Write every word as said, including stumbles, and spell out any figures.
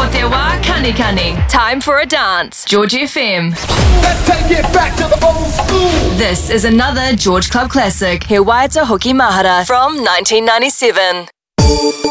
Ko te wā kani kani. Time for a dance. George F M. Let's take it back to the old school. This is another George Club classic. He Waiata Hoki Mahara from nineteen ninety-seven.